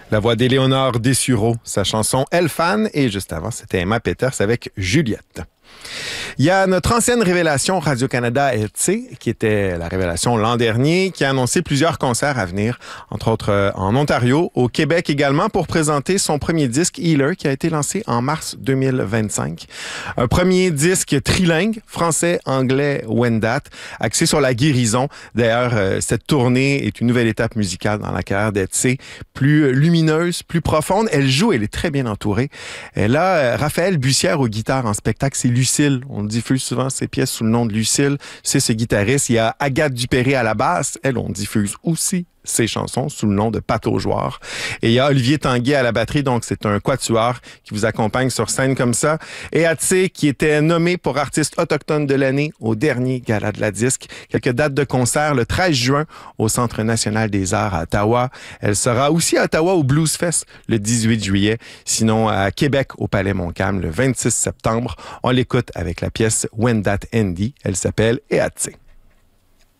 La voix d'Éléonore Dessureau, sa chanson Elle Fan, et juste avant, c'était Emma Peters avec Juliette. Il y a notre ancienne révélation Radio-Canada Etsy, qui était la révélation l'an dernier, qui a annoncé plusieurs concerts à venir, entre autres en Ontario, au Québec également, pour présenter son premier disque Healer, qui a été lancé en mars 2025. Un premier disque trilingue, français, anglais, Wendat, axé sur la guérison. D'ailleurs, cette tournée est une nouvelle étape musicale dans la carrière d'Etsy, plus lumineuse, plus profonde. Elle joue, elle est très bien entourée. Elle a Raphaël Bussière aux guitares en spectacle, c'est Lucille. On diffuse souvent ses pièces sous le nom de Lucille. C'est ce guitariste. Il y a Agathe Dupéré à la basse. Elle, on diffuse aussi ses chansons sous le nom de Pat aux joueurs. Et il y a Olivier Tanguay à la batterie, donc c'est un quatuor qui vous accompagne sur scène comme ça. Et Atsé, qui était nommé pour artiste autochtone de l'année au dernier Gala de la Disque. Quelques dates de concert le 13 juin au Centre national des arts à Ottawa. Elle sera aussi à Ottawa au Blues Fest le 18 juillet. Sinon, à Québec, au Palais Montcalm, le 26 septembre. On l'écoute avec la pièce When That Andy. Elle s'appelle Atsé.